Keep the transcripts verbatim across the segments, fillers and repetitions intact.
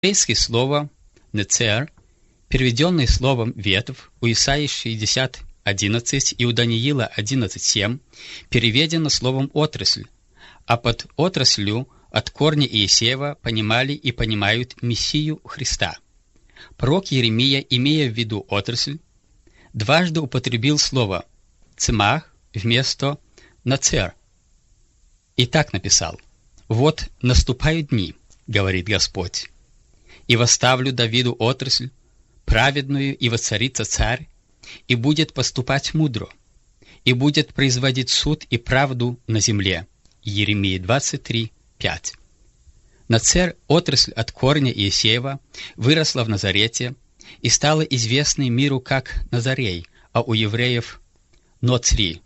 Еврейское слово «нецер», переведенное словом «ветвь» у Исаии шестьдесят одиннадцать и у Даниила одиннадцать семь, переведено словом «отрасль», а под отраслью от корня Иисеева понимали и понимают Мессию Христа. Пророк Иеремия, имея в виду отрасль, дважды употребил слово «цемах» вместо «нацер». И так написал: «Вот наступают дни, говорит Господь, и восставлю Давиду отрасль, праведную, и воцарится царь, и будет поступать мудро, и будет производить суд и правду на земле». Иеремия двадцать три пять. Нацер, отрасль от корня Иисеева, выросла в Назарете и стала известной миру как Назарей, а у евреев Ноцри.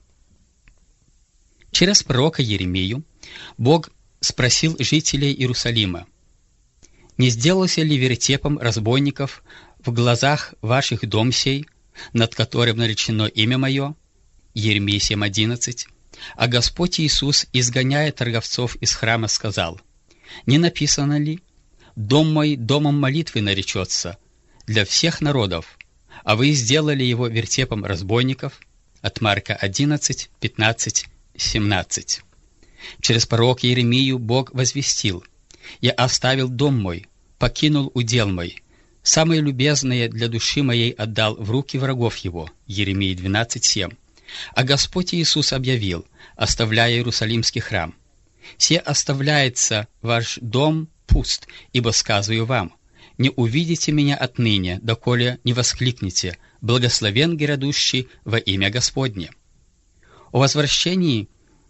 Через пророка Иеремию Бог спросил жителей Иерусалима: «Не сделался ли вертепом разбойников в глазах ваших дом сей, над которым наречено имя мое?» Иеремия семь одиннадцать. А Господь Иисус, изгоняя торговцов из храма, сказал: «Не написано ли: дом мой домом молитвы наречется для всех народов, а вы сделали его вертепом разбойников?» От Марка одиннадцать пятнадцать семнадцать. Через пророка Иеремию Бог возвестил: «Я оставил дом мой, покинул удел мой, самое любезное для души моей отдал в руки врагов его». Иеремия двенадцать семь. А Господь Иисус объявил, оставляя Иерусалимский храм: «Се оставляется ваш дом пуст, ибо сказываю вам, не увидите меня отныне, доколе не воскликнете: благословен грядущий во имя Господне». О возвращении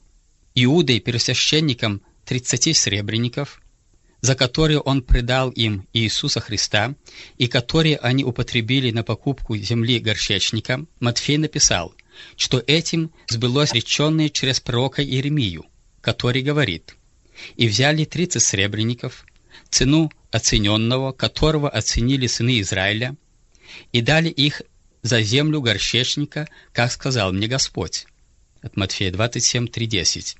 Иудой первосвященникам тридцати сребреников, за которые он предал им Иисуса Христа, и которые они употребили на покупку земли горшечника, Матфей написал, что этим сбылось реченное через пророка Иеремию, который говорит: «И взяли тридцать сребреников, цену оцененного, которого оценили сыны Израиля, и дали их за землю горшечника, как сказал мне Господь». От Матфея двадцать семь три десять.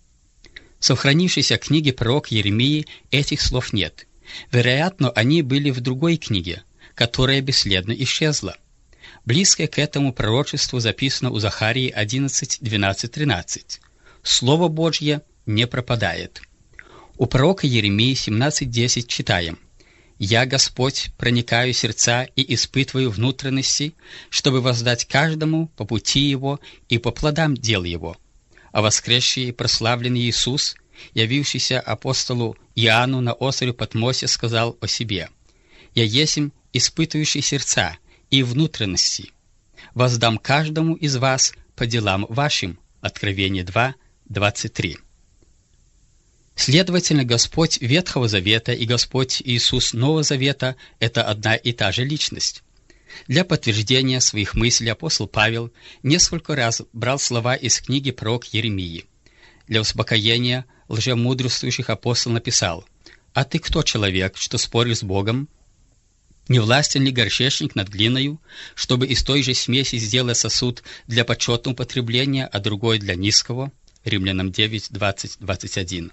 В сохранившейся книге пророка Иеремии этих слов нет. Вероятно, они были в другой книге, которая бесследно исчезла. Близкое к этому пророчеству записано у Захарии одиннадцать двенадцать тринадцать. «Слово Божье не пропадает». У пророка Иеремии семнадцать десять читаем: «Я, Господь, проникаю в сердца и испытываю внутренности, чтобы воздать каждому по пути его и по плодам дел его». А воскресший и прославленный Иисус, явившийся апостолу Иоанну на острове Патмосе, сказал о себе: «Я есмь испытывающий сердца и внутренности. Воздам каждому из вас по делам вашим». Откровение два двадцать три. Следовательно, Господь Ветхого Завета и Господь Иисус Нового Завета – это одна и та же личность. Для подтверждения своих мыслей апостол Павел несколько раз брал слова из книги пророка Иеремии. Для успокоения лжемудрствующих апостол написал: «А ты кто, человек, что споришь с Богом? Не властен ли горшечник над глиною, чтобы из той же смеси сделать сосуд для почетного употребления, а другой для низкого?» Римлянам девять двадцать двадцать один.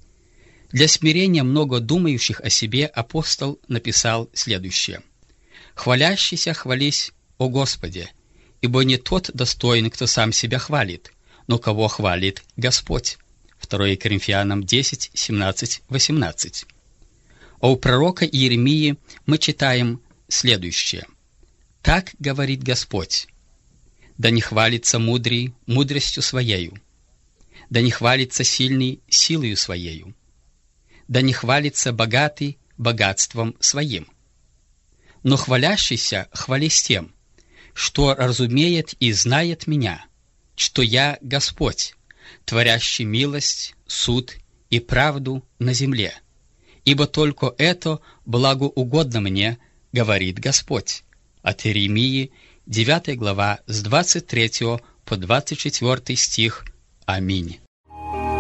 Для смирения много думающих о себе апостол написал следующее: «Хвалящийся хвались о Господе, ибо не тот достоин, кто сам себя хвалит, но кого хвалит Господь». второе Коринфянам десять семнадцать восемнадцать. А у пророка Иеремии мы читаем следующее: «Так говорит Господь: да не хвалится мудрый мудростью своею, да не хвалится сильный силою своею, да не хвалится богатый богатством своим. Но хвалящийся хвались тем, что разумеет и знает меня, что я Господь, творящий милость, суд и правду на земле. Ибо только это благоугодно мне, говорит Господь». От Иеремии, девятая глава, с двадцать третьего по двадцать четвёртый стих. Аминь.